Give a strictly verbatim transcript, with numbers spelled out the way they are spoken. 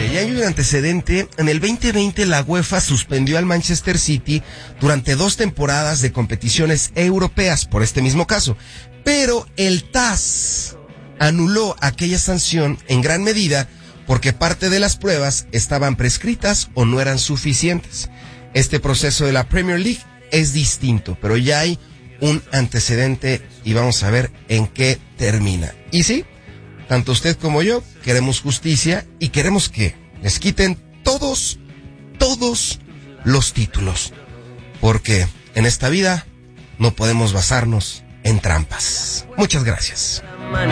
y hay un antecedente. En el veinte veinte la UEFA suspendió al Manchester City durante dos temporadas de competiciones europeas por este mismo caso. Pero el T A S anuló aquella sanción en gran medida porque parte de las pruebas estaban prescritas o no eran suficientes. Este proceso de la Premier League es distinto, pero ya hay un antecedente y vamos a ver en qué termina. Y sí, tanto usted como yo queremos justicia y queremos que les quiten todos, todos los títulos. Porque en esta vida no podemos basarnos en trampas. Muchas gracias.